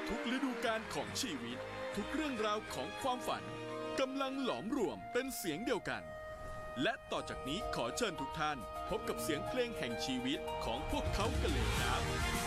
ทุกฤดูกาลของชีวิตทุกเรื่องราวของความฝันกำลังหลอมรวมเป็นเสียงเดียวกันและต่อจากนี้ขอเชิญทุกท่านพบกับเสียงเพลงแห่งชีวิตของพวกเขากันเลยครับ